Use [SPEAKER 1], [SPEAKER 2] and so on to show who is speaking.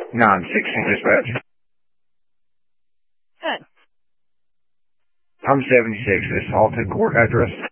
[SPEAKER 1] 916 dispatch.
[SPEAKER 2] Good.
[SPEAKER 1] I'm 76. This Halton Court address.